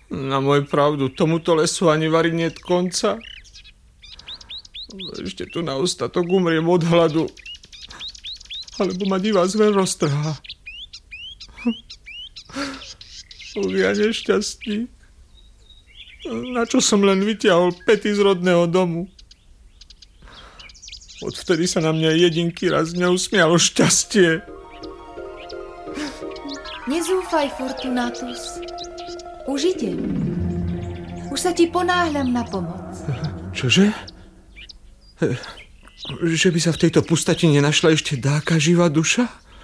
Na moju pravdu, tomuto lesu ani vari niet konca. Ešte tu na ostatok umriem od hladu. Alebo ma divá zver roztrhá. Ja nešťastník. Na čo som len vytiahol pety z rodného domu? Odvtedy sa na mňa jedinky raz neusmialo šťastie. Nezúfaj, Fortunatus. Už idem. Už sa ti ponáhľam na pomoc. Čože? Že by sa v tejto pustatine našla ešte dáka živá duša?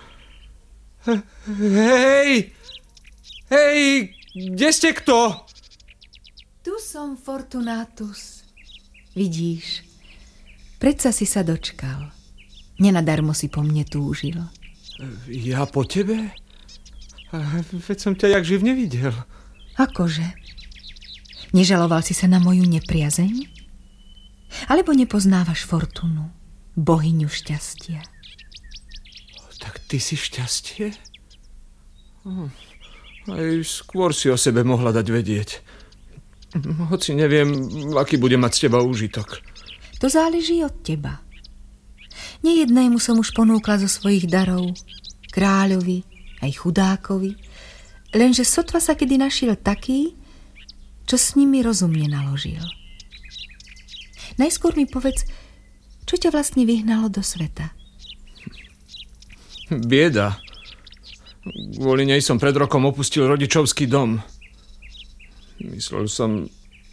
Hej! Hej! Kde ste kto? Tu som, Fortunatus. Vidíš, predsa si sa dočkal. Nenadarmo si po mne túžil. Ja po tebe? Veď som ťa jak živ nevidel. Akože? Nežaloval si sa na moju nepriazeň? Alebo nepoznávaš Fortunu, bohyňu šťastia? Tak ty si šťastie? Aj skôr si o sebe mohla dať vedieť. Hoci neviem, aký bude mať z teba úžitok. To záleží od teba. Nejednému som už ponúkla zo svojich darov, kráľovi, aj chudákovi, lenže sotva sa kedy našiel taký, čo s nimi rozumne naložil. Najskôr mi povedz, čo ťa vlastne vyhnalo do sveta? Bieda. Kvôli nej som pred rokom opustil rodičovský dom. Myslel som,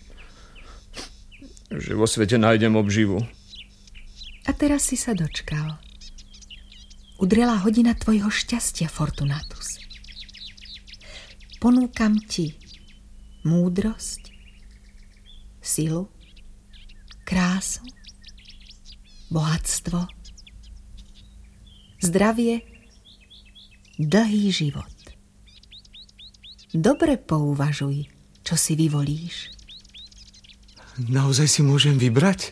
že vo svete nájdem obživu. A teraz si sa dočkal. Udrela hodina tvojho šťastia, Fortunatus. Ponúkam ti múdrosť, silu, krásu, bohatstvo, zdravie, dlhý život. Dobre pouvažuj, čo si vyvolíš. Naozaj si môžem vybrať?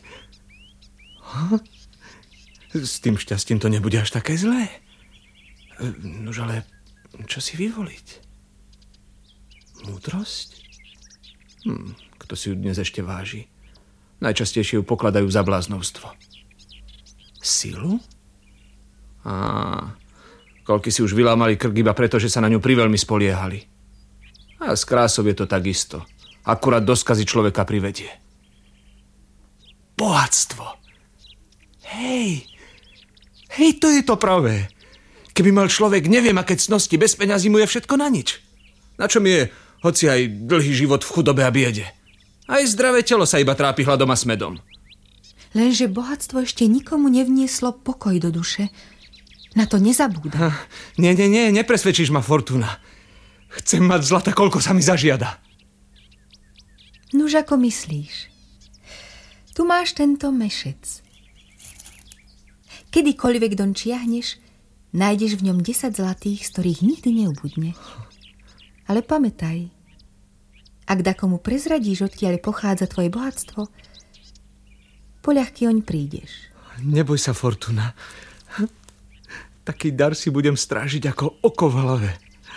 S tým šťastím to nebude až také zlé. Nož ale čo si vyvoliť? Múdrosť? Kto si ju dnes ešte váži? Najčastejšie ju pokladajú za bláznovstvo. Silu? Koľky si už vylámali krk iba preto, že sa na ňu priveľmi spoliehali. A s krásou je to takisto. Akurát do skazy človeka privedie. Bohatstvo. Hej, to je to pravé. Keby mal človek neviem aké cnosti, bez peňazí mu je všetko na nič. Na čom je, hoci aj dlhý život v chudobe a biede. Aj zdravé telo sa iba trápi hladom a smedom. Lenže bohatstvo ešte nikomu nevnieslo pokoj do duše. Na to nezabúdaj. Nie, nepresvedčíš ma, Fortuna. Chcem mať zlata, koľko sa mi zažiada. Nuž ako myslíš? Tu máš tento mešec. Kedykoľvek doň čiahneš, nájdeš v ňom 10 zlatých, z ktorých nikdy neubudne. Ale pamätaj, ak dakomu prezradíš, odkiaľ pochádza tvoje bohatstvo, poľahky oň prídeš. Neboj sa, Fortuna. Taký dar si budem strážiť ako oko v hlave.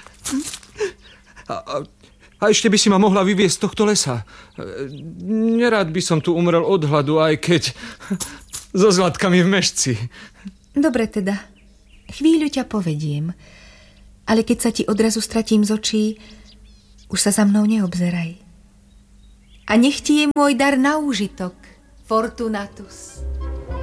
A ešte by si ma mohla vyviesť z tohto lesa. Nerád by som tu umrel od hladu, aj keď so zlatkami v mešci. Dobre teda, chvíľu ťa povediem, ale keď sa ti odrazu stratím z očí, už sa za mnou neobzeraj. A nech ti je môj dar na úžitok, Fortunatus.